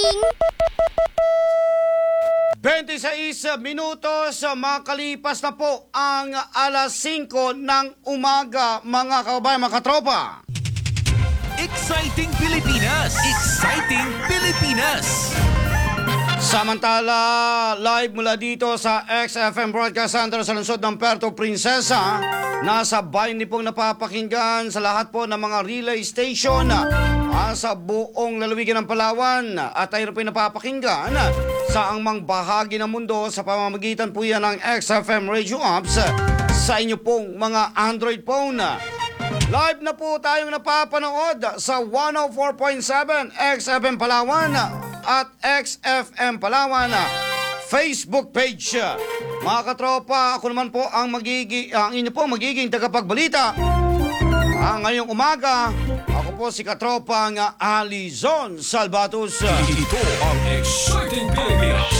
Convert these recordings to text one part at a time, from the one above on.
morning! 26 minutos makalipas na po ang alas 5 ng umaga, mga kababayan, mga katropa. Exciting Pilipinas! Exciting Pilipinas! Samantala, live mula dito sa XFM Broadcast Center sa lungsod ng Puerto Princesa, nasa bayan pong napapakinggan sa lahat po ng mga relay station sa buong lalawigan ng Palawan, at tayo po napapakinggan sa angmang bahagi ng mundo sa pamamagitan po yan ng XFM Radio Apps sa inyo pong mga Android phone. Live na po tayong napapanood sa 104.7 XFM Palawan at XFM Palawan Facebook page. Mga katropa, ako naman po ang inyo po magiging tagapagbalita ngayong umaga. Ako po si katropang Alizon Salvatos. Ito ang Exciting Pilipinas!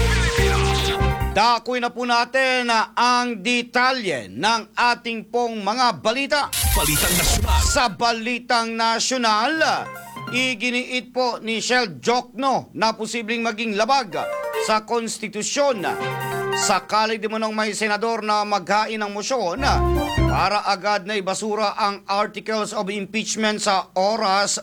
Dakoy na po natin ang detalye ng ating pong mga balita. Balitang Nasyonal. Sa Balitang Nasyonal, iginiit po ni Shell Jokno na posibleng maging labag sa konstitusyon. Sakali di mo nang may senador na maghain ng mosyon para agad na ibasura ang articles of impeachment sa oras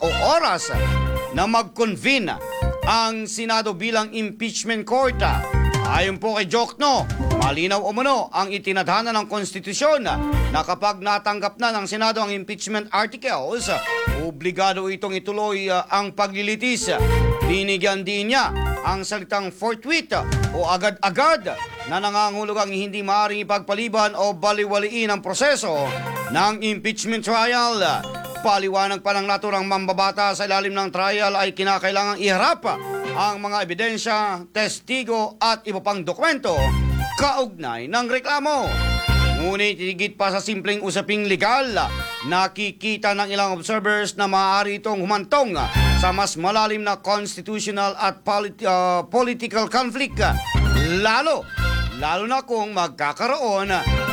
na mag-convene ang Senado bilang impeachment court. Ayon po kay Jokno, malinaw umano ang itinadhana ng konstitusyon na kapag natanggap na ng Senado ang impeachment articles, obligado itong ituloy ang paglilitis. Binigyan din niya ang salitang forthwith o agad-agad na nangangahulugang hindi maaaring ipagpaliban o baliwaliin ang proseso ng impeachment trial. Paliwanag pa ng naturang mambabata, sa ilalim ng trial ay kinakailangang iharap ang mga ebidensya, testigo at iba pang dokumento kaugnay ng reklamo. Ngunit higit pa sa simpleng usaping legal, nakikita ng ilang observers na maaari itong humantong sa mas malalim na constitutional at political conflict. Lalo na kung magkakaroon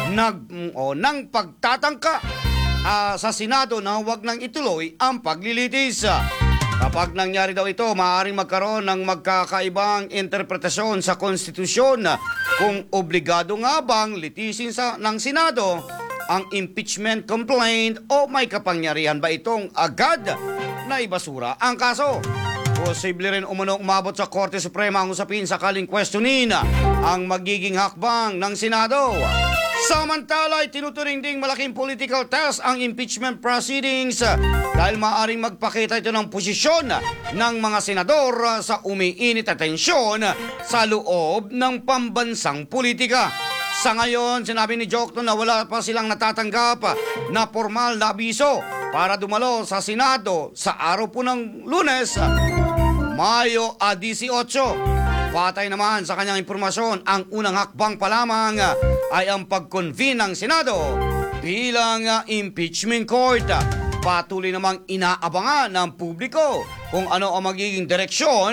ng pagtatangka sa Senado na huwag nang ituloy ang paglilitis. Kapag nangyari daw ito, maaaring magkaroon ng magkakaibang interpretasyon sa konstitusyon kung obligado nga bang litisin ng Senado ang impeachment complaint o may kapangyarihan ba itong agad na ibasura ang kaso. Posible rin umabot sa Korte Suprema ang usapin sakaling questionin ang magiging hakbang ng Senado. Samantala, tinuturing ding malaking political test ang impeachment proceedings dahil maaaring magpakita ito ng posisyon ng mga senador sa umiinit na tensyon sa loob ng pambansang politika. Sa ngayon, sinabi ni Jokno na wala pa silang natatanggap na formal na abiso para dumalo sa Senado sa araw po ng Lunes, Mayo 18. Patay naman sa kanyang impormasyon, ang unang hakbang pa lamang ay ang pag-convene ng Senado bilang impeachment court. Patuloy namang inaabangan ng publiko kung ano ang magiging direksyon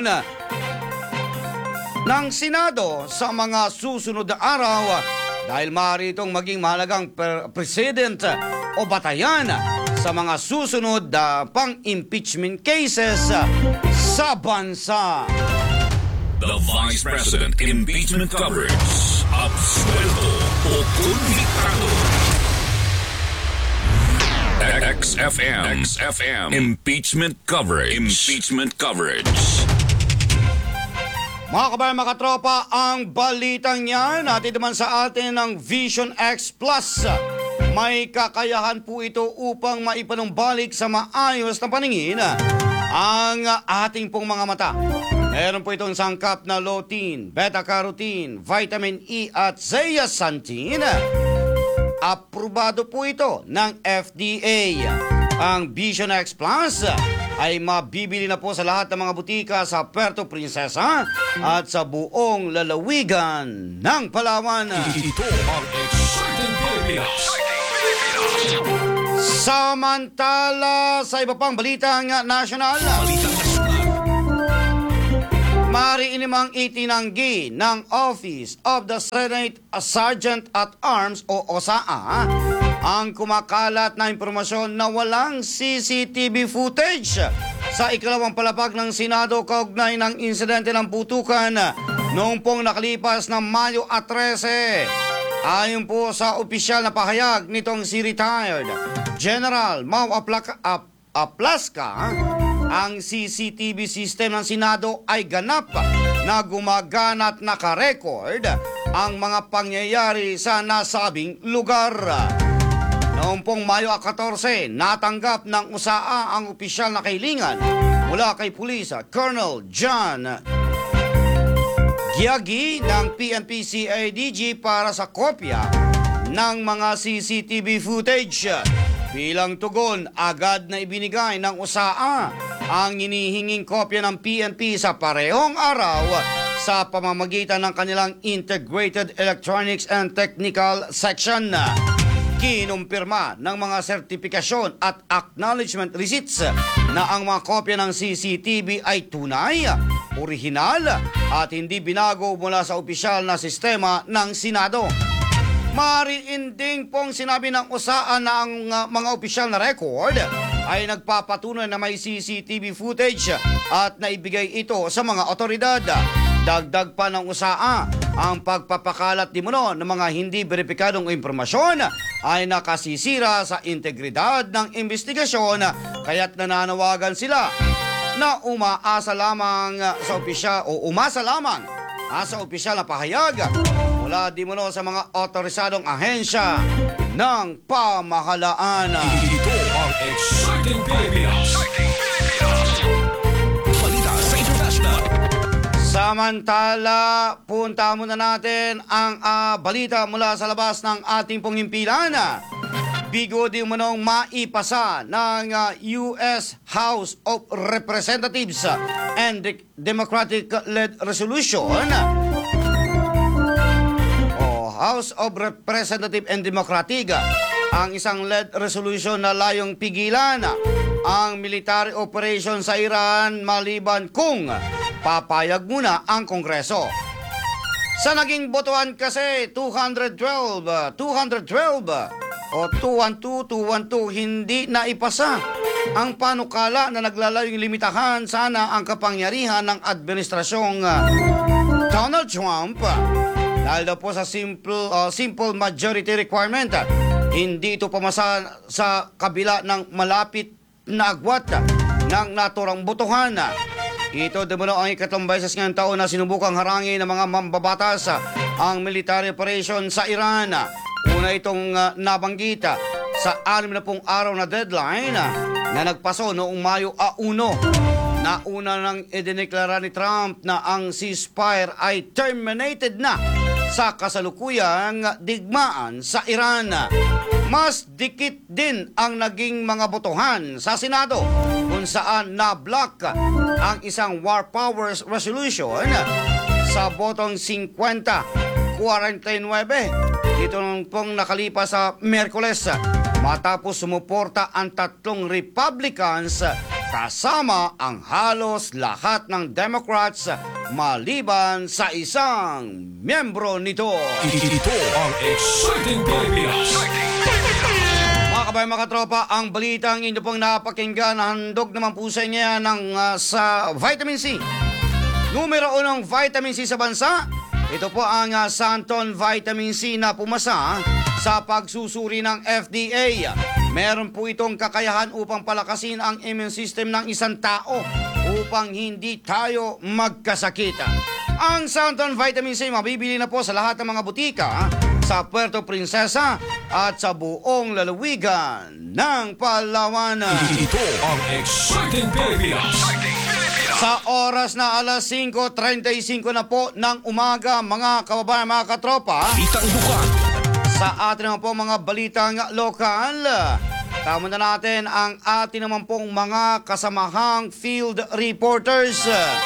ng Senado sa mga susunod na araw dahil maaari itong maging mahalagang precedent o batayan sa mga susunod na pang-impeachment cases sa bansa. The Vice President Impeachment Coverage. Absuelto o convictado. XFM Impeachment Coverage. Impeachment Coverage. Mga kabayan, mga katropa, ang balitang yan natin naman sa atin ng Vision X Plus. May kakayahan po ito upang maipanumbalik sa maayos na paningin ang ating pong mga mata. Meron po itong sangkap na lutein, beta-carotene, vitamin E at zeaxanthin. Aprobado po ito ng FDA. Ang Vision X Plus ay mabibili na po sa lahat ng mga butika sa Puerto Princesa at sa buong lalawigan ng Palawan. Ito ang Exciting Pilipinas. Samantala, sa iba pang balitang nasyonal, Maaari inimang itinanggi ng Office of the Senate Sergeant at Arms o OSAA ang kumakalat na impormasyon na walang CCTV footage sa ikalawang palapag ng Senado kaugnay ng insidente ng putukan noong pong nakalipas na Mayo 13. Ayon po sa opisyal na pahayag nitong si retired General Mau Aplaska, ang CCTV system ng Senado ay ganap na gumagana at nakarecord ang mga pangyayari sa nasabing lugar. Noong pong Mayo 14, natanggap ng USAA ang opisyal na kahilingan mula kay Pulis Colonel John Giagi ng PNP-CIDG para sa kopya ng mga CCTV footage. Bilang tugon, agad na ibinigay ng USAA ang hinihinging kopya ng PNP sa parehong araw sa pamamagitan ng kanilang Integrated Electronics and Technical Section. Kinumpirma ng mga sertifikasyon at acknowledgement receipts na ang mga kopya ng CCTV ay tunay, orihinal at hindi binago mula sa opisyal na sistema ng Senado. Maaariin ding pong sinabi ng USAA na ang mga opisyal na record ay nagpapatunay na may CCTV footage at naibigay ito sa mga otoridad. Dagdag pa ng USAA, ang pagpapakalat di muno ng mga hindi beripikadong impormasyon ay nakasisira sa integridad ng investigasyon, kaya't nananawagan sila na umasa lamang sa opisyal na pahayag mula di muno sa mga otorisadong ahensya ng pamahalaan. Ito ang Exciting Pilipinas. Balita sa international. Samantala, punta muna natin ang balita mula sa labas ng ating pong himpilan. Bigo di umanong maipasa ng US House of Representatives and Democratic-led resolution House of Representative and Democratic ang isang led resolution na layong pigilan ang military operation sa Iran maliban kung papayag muna ang Kongreso. Sa naging botohan kasi 212 o 212 hindi naipasa ang panukala na naglalayong limitahan sana ang kapangyarihan ng administrasyong Donald Trump. Dahil daw po sa simple majority requirement, hindi ito pamasa sa kabila ng malapit na agwat ng naturang botohan. Ito dumano ang ikatlong beses ngayong taon na sinubukang harangin ng mga mambabatas ang military operation sa Iran. Una itong nabanggit sa 60 araw na deadline na nagpaso noong Mayo 1. Nauna nang idineklara ni Trump na ang ceasefire ay terminated na sa kasalukuyang digmaan sa Iran. Mas dikit din ang naging mga botohan sa Senado kung saan na-block ang isang war powers resolution sa botong 50-49. Dito nung pong nakalipas sa Miyerkules matapos sumuporta ang tatlong Republicans kasama ang halos lahat ng Democrats maliban sa isang miyembro nito. Ito ang Exciting Pilipinas. Mga kabayan, mga katropa, ang balitang inyo pong napakinggan, handog naman po sa inyo sa vitamin C. Numero 1 vitamin C sa bansa, ito po ang Santon Vitamin C na pumasa sa pagsusuri ng FDA. Meron po itong kakayahan upang palakasin ang immune system ng isang tao upang hindi tayo magkasakit. Ang Santon Vitamin C mabibili na po sa lahat ng mga butika sa Puerto Princesa at sa buong lalawigan ng Palawan. Ito ang Exciting Pilipinas. Sa oras na alas 5:35 na po ng umaga, mga kababayan, mga katropa, Balitang Dukan. sa atin naman po mga balitang lokal, tama na natin ang atin naman pong mga kasamahang field reporters.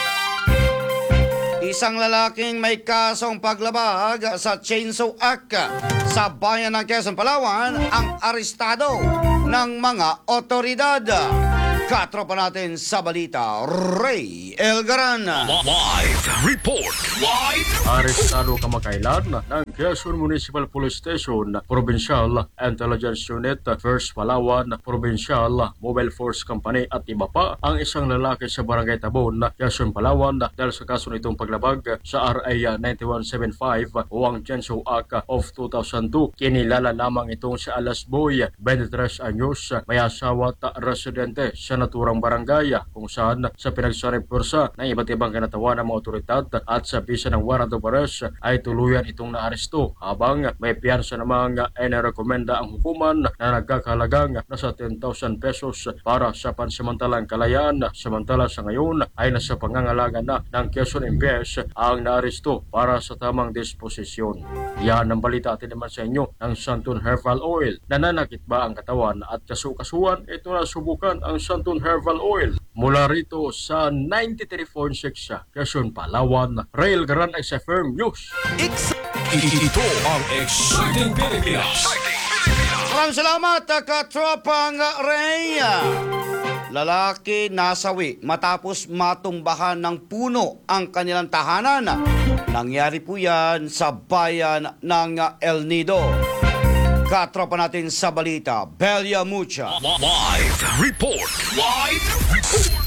Isang lalaking may kasong paglabag sa Chainsaw Act sa bayan ng Quezon, Palawan ang arestado ng mga otoridad. Katropa natin sa balita, Ray Elgaran. Live report. Live. Arestado kamakailan ng Quezon Municipal Police Station, Provincial Intelligence Unit, First Palawan, Provincial Mobile Force Company at iba pa ang isang lalaki sa Barangay Tabon, Quezon, Palawan dahil sa kaso nitong paglabag sa RA 9175 o ang Genso Act of 2002. Kinilala lamang itong si Alas Boy, 23 anyos, may asawa at residente sa naturang barangay kung saan sa pinagsanib pwersa ng iba't ibang kinatawan ng mga otoridad at sa bisa ng warrant of arrest ay tuluyan itong naaresto habang may piyansa namang inirekomenda ang hukuman na nagkakahalagang nasa 10,000 pesos para sa pansamantalang kalayaan. Samantala sa ngayon ay nasa pangangalaga na ng Quezon MPS ang naaresto para sa tamang disposisyon. Yan ang balita atin naman sa inyo ng Santon Herbal Oil. Nananakit ba ang katawan at kasukasuan? Ito na subukan ang Santon Herbal Oil. Mula rito sa 93.6 Quezon, Palawan, Rail Garan XFM News. Ito ang Exciting Pilipinas. Maraming salamat, katropang Ray. Lalaki nasawi matapos matumbahan ng puno ang kanilang tahanan. Nangyari po yan sa bayan ng El Nido. Katropa natin sa balita, Belia Mucha. Live report. Live report.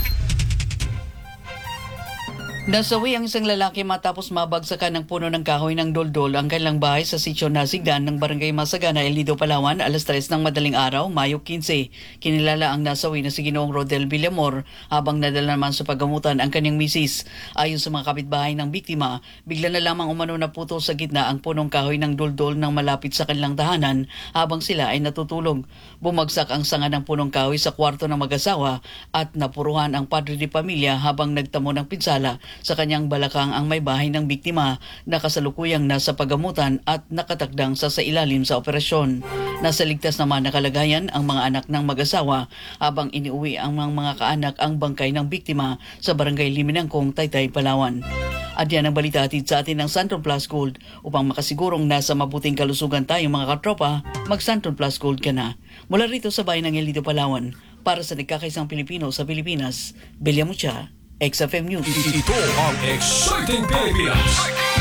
Nasawi ang isang lalaki matapos mabagsakan ng puno ng kahoy ng doldol ang kanilang bahay sa sitio Nasigdan ng Barangay Masagana, El Nido, Palawan, alas 3 ng madaling araw, Mayo 15. Kinilala ang nasawi na si Ginoong Rodel Villamor habang nadala naman sa paggamutan ang kanyang misis. Ayon sa mga kapitbahay ng biktima, bigla na lamang umano na puto sa gitna ang punong kahoy ng doldol nang malapit sa kanilang tahanan habang sila ay natutulog. Bumagsak ang sanga ng punong kahoy sa kwarto ng mag-asawa at napuruhan ang padre de pamilya habang nagtamo ng pinsala sa kanyang balakang ang may bahay ng biktima na kasalukuyang nasa paggamutan at nakatakdang sa ilalim sa operasyon. Nasa ligtas naman na kalagayan ang mga anak ng mag-asawa habang iniuwi ang mga kaanak ang bangkay ng biktima sa Barangay Liminangkong, Taytay, Palawan. At yan ang balita atid sa atin ng Santon Plus Gold. Upang makasigurong nasa mabuting kalusugan tayo mga katropa, mag-Santon Plus Gold ka na. Mula rito sa bayan ng El Nido, Palawan, para sa nagkakaisang Pilipino sa Pilipinas, Belia Mucha, XFM News. Ito ang Exciting Pilipinas.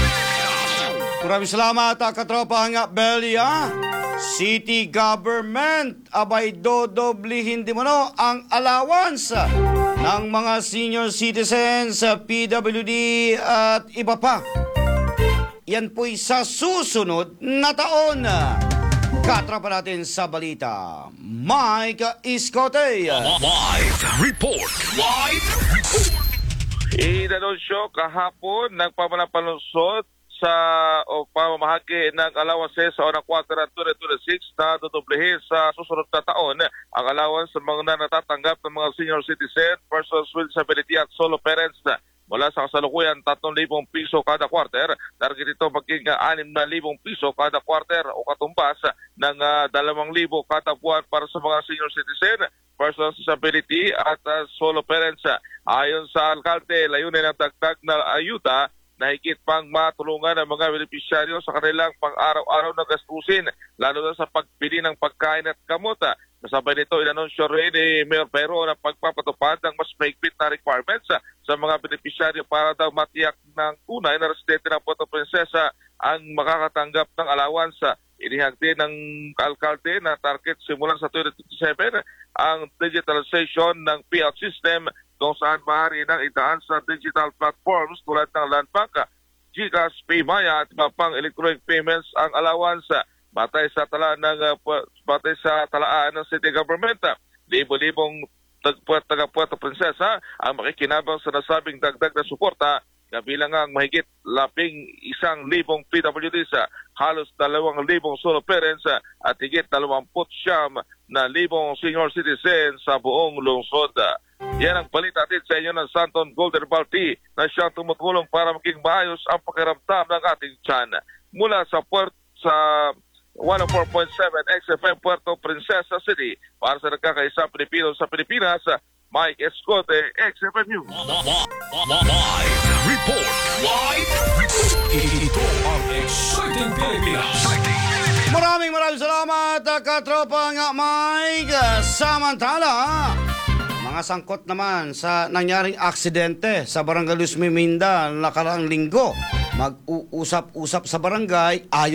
Maraming salamat, katropang Belia. City government abay dodoblihin di mo ang allowance ng mga senior citizens sa PWD at iba pa. Yan po'y sa susunod na taon. Katropa natin sa balita, Mike Iskote. Live report. Live report. Inanunsyo kahapon ng pamanapalunsod sa pamamahagi ng allowances sa unang quarter ng 2026 na dodoblehin sa susunod na taon ang allowance sa mga natatanggap ng mga senior citizen, persons with disability at solo parents mula sa kasalukuyan 3,000 piso kada quarter. Target ito maging 6,000 piso kada quarter o katumbas ng 2,000 kada buwan para sa mga senior citizen, persons with disability at solo parents. Ayon sa alkalde, layunin ng dagdag na ayuda na higit pang matulungan ang mga benepisyaryo sa kanilang pang-araw-araw na gastusin, lalo na sa pagbili ng pagkain at gamot. Kasabay nito, inanunsyo rin ni Mayor Pero na pagpapatupad ng mas mahigpit na requirements sa mga benepisyaryo para daw matiyak ng tunay na residente ng Puerto Princesa ang makakatanggap ng allowance. Inihag din ng alkalde na target simulan sa 2027 ang digitalization ng payout system kung saan maaari nang idaan sa digital platforms tulad ng Land Bank, GCash, PayMaya at iba pang electronic payments ang allowance. Batay sa talaan ng city government, libo-libong taga Puerto Princesa ang makikinabang sa nasabing dagdag na suporta na bilang ang mahigit 11,000 PWDs, halos 2,000 solo parents at higit 29,000 senior citizens sa buong lungsod. Yan ang balita natin sa inyo ng Santon Golden Balti na siyang tumutulong para maging maayos ang pakiramdam ng ating tiyan. Mula sa 104.7 XFM Puerto Princesa City, para sa nagkakaisang Pilipino sa Pilipinas, Mike Escote, XFM News. Live report. Live report. Ito ang Exciting Pilipinas. Maraming salamat, katropang Mike. Samantala, Mga sangkot naman sa nangyaring aksidente sa Barangay Luz Miminda nakaraang linggo. Mag-uusap-usap sa barangay, ayaw